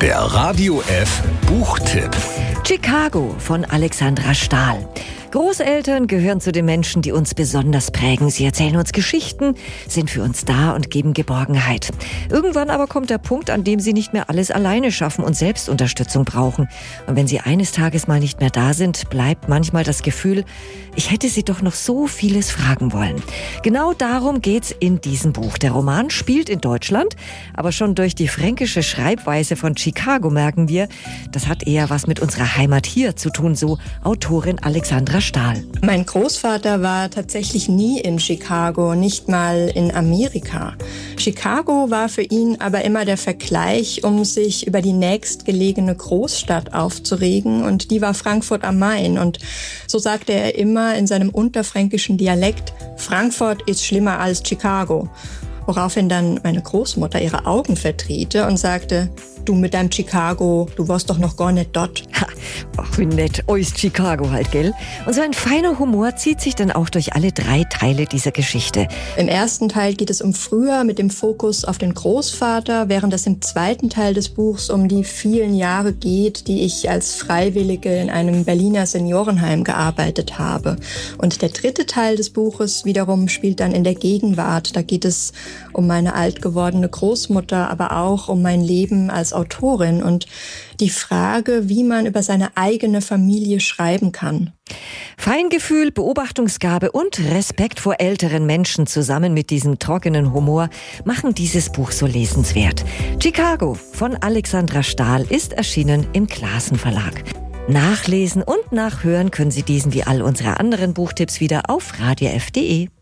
Der Radio F Buchtipp. Chicago von Alexandra Stahl. Großeltern gehören zu den Menschen, die uns besonders prägen. Sie erzählen uns Geschichten, sind für uns da und geben Geborgenheit. Irgendwann aber kommt der Punkt, an dem sie nicht mehr alles alleine schaffen und Selbstunterstützung brauchen. Und wenn sie eines Tages mal nicht mehr da sind, bleibt manchmal das Gefühl, ich hätte sie doch noch so vieles fragen wollen. Genau darum geht's in diesem Buch. Der Roman spielt in Deutschland, aber schon durch die fränkische Schreibweise von Chicago merken wir, das hat eher was mit unserer Heimat hier zu tun, so Autorin Alexandra Stahl. Mein Großvater war tatsächlich nie in Chicago, nicht mal in Amerika. Chicago war für ihn aber immer der Vergleich, um sich über die nächstgelegene Großstadt aufzuregen, und die war Frankfurt am Main. Und so sagte er immer in seinem unterfränkischen Dialekt, Frankfurt ist schlimmer als Chicago. Woraufhin dann meine Großmutter ihre Augen verdrehte und sagte, du mit deinem Chicago, du warst doch noch gar nicht dort. Ha, ach wie nett, ist Chicago halt, gell? Und so ein feiner Humor zieht sich dann auch durch alle 3 Teile dieser Geschichte. Im ersten Teil geht es um früher mit dem Fokus auf den Großvater, während es im zweiten Teil des Buchs um die vielen Jahre geht, die ich als Freiwillige in einem Berliner Seniorenheim gearbeitet habe. Und der dritte Teil des Buches wiederum spielt dann in der Gegenwart. Da geht es um meine alt gewordene Großmutter, aber auch um mein Leben als Autorin und die Frage, wie man über seine eigene Familie schreiben kann. Feingefühl, Beobachtungsgabe und Respekt vor älteren Menschen zusammen mit diesem trockenen Humor machen dieses Buch so lesenswert. Chicago von Alexandra Stahl ist erschienen im Classen Verlag. Nachlesen und nachhören können Sie diesen wie all unsere anderen Buchtipps wieder auf radiof.de.